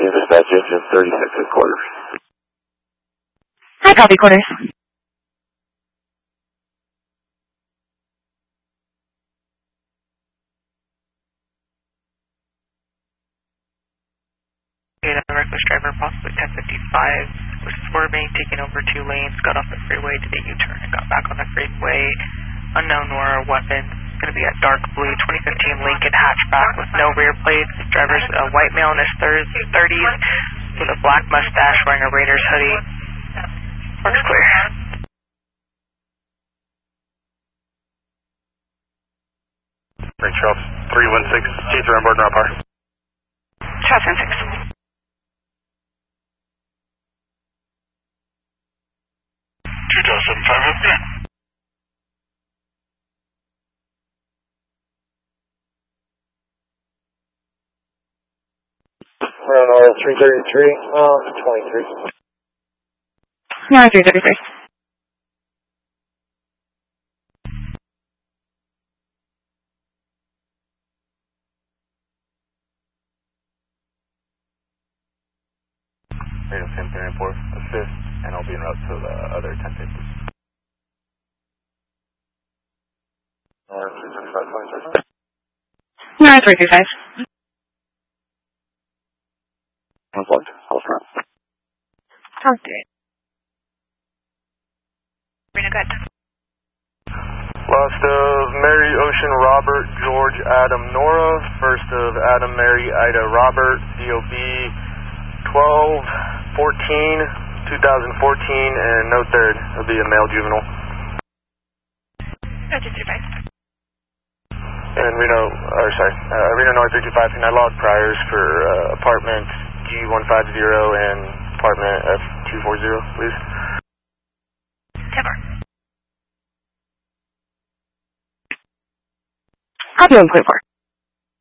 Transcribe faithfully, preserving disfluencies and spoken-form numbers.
Dispatch engine thirty-six and quarters. Hi, copy quarters. A reckless driver, possibly ten fifty-five, was swerving, taking over two lanes, got off the freeway, did a U-turn, and got back on the freeway. Unknown Nora weapon. It's going to be a dark blue twenty fifteen Lincoln hatchback with no rear plates. Driver's a white male in his thirties with a black mustache, wearing a Raiders hoodie. Looks clear. Great, Charles. three one six, G three on board, not par. Charles one six. two thousand five hundred. We're on R three thirty-three, uh, twenty-three. No, three thirty-three. Radio ten thirty-four, assist, and I'll be en route to the other ten fifty. R three thirty-five, twenty-three. No, three thirty-five. Unplugged, house front. Talk to it. Rena, go ahead. Last of Mary, Ocean, Robert, George, Adam, Nora. First of Adam, Mary, Ida, Robert, D O B twelve fourteen two thousand fourteen, and note third, it'll be a male juvenile. No, two thirty-five. And Reno, or sorry, uh, Reno North three two five, and I logged priors for uh, apartment G one five zero and apartment F two forty, please. Timber. Copy one point four.